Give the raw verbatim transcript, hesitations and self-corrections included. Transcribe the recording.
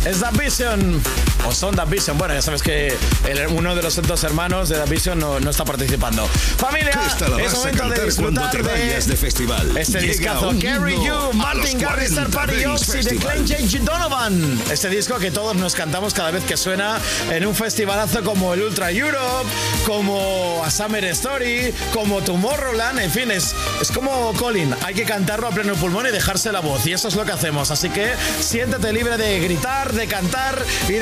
Es The Vision. O son The Vision. Bueno, ya sabes que el, uno de los dos hermanos de The Vision no, no está participando. Familia, Esta la es vas a momento de cantar cuando te disfrutar vayas de de festival. este Llega discazo. un Carry himno You, a Martin los Garrix, Third cuarenta Party Days Ox y The Festival. Clan J. Donovan. Este disco que todos nos cantamos cada vez que suena en un festivalazo como el Ultra Europe, como A Summer Story, como Tomorrowland. En fin, es, es como Colin. Hay que cantarlo a pleno pulmón y dejarse la voz. Y eso es lo que hacemos. Así que siéntete libre de gritar, de cantar y de